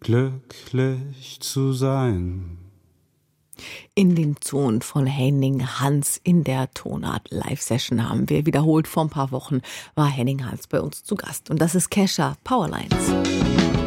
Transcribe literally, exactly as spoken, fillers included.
glücklich zu sein. In den Ton von Henning Hans in der Tonart Live-Session haben wir wiederholt. Vor ein paar Wochen war Henning Hans bei uns zu Gast. Und das ist Kesha, Powerlines.